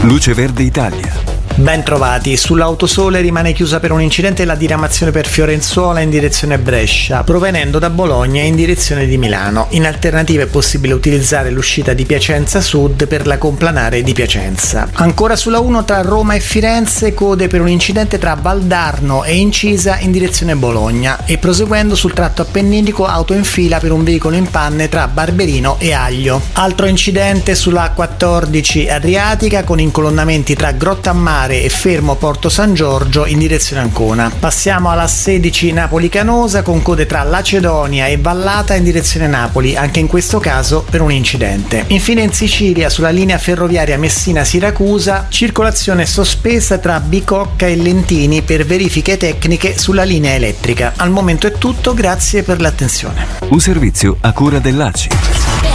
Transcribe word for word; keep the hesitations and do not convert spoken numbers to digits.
Luce Verde Italia. Ben trovati. Sull'Autosole rimane chiusa per un incidente la diramazione per Fiorenzuola in direzione Brescia, provenendo da Bologna in direzione di Milano. In alternativa è possibile utilizzare l'uscita di Piacenza Sud per la complanare di Piacenza. Ancora sulla uno tra Roma e Firenze, code per un incidente tra Valdarno e Incisa in direzione Bologna, e proseguendo sul tratto appenninico auto in fila per un veicolo in panne tra Barberino e Aglio. Altro incidente sulla A quattordici Adriatica con incolonnamenti tra Grottammare e fermo Porto San Giorgio in direzione Ancona. Passiamo alla sedici Napoli-Canosa con code tra Lacedonia e Vallata in direzione Napoli, anche in questo caso per un incidente. Infine in Sicilia sulla linea ferroviaria Messina-Siracusa, circolazione sospesa tra Bicocca e Lentini per verifiche tecniche sulla linea elettrica. Al momento è tutto, grazie per l'attenzione. Un servizio a cura dell'A C I.